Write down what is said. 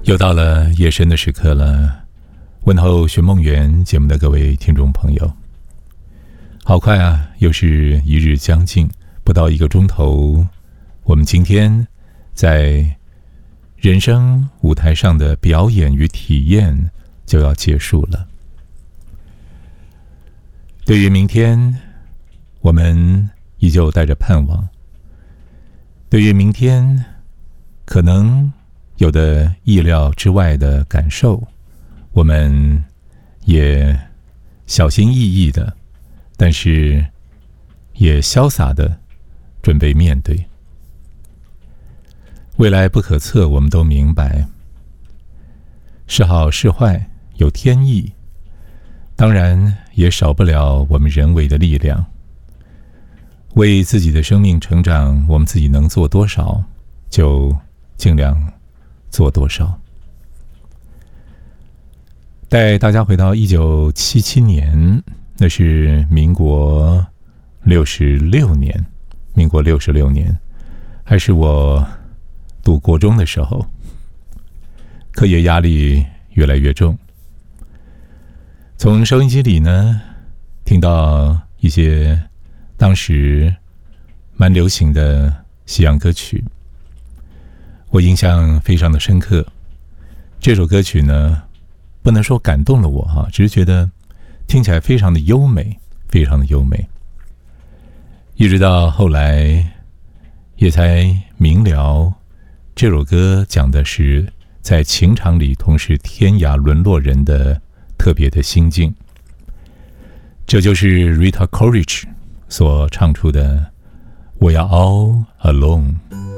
又到了夜深的时刻了，问候寻梦园节目的各位听众朋友。好快啊，又是一日将近，不到1个钟头，我们今天在人生舞台上的表演与体验就要结束了。对于明天，我们依旧带着盼望。对于明天，可能有的意料之外的感受，我们也小心翼翼的，但是也潇洒的准备面对。未来不可测，我们都明白，是好是坏有天意，当然也少不了我们人为的力量。为自己的生命成长，我们自己能做多少就尽量做多少。带大家回到1977年，那是民国66年，还是我读国中的时候，课业压力越来越重。从收音机里呢，听到一些当时蛮流行的西洋歌曲，我印象非常的深刻。这首歌曲呢，不能说感动了我哈，只是觉得听起来非常的优美，非常的优美。一直到后来也才明了，这首歌讲的是在情场里同是天涯沦落人的特别的心境。这就是 Rita Coolidge 所唱出的 We are all alone。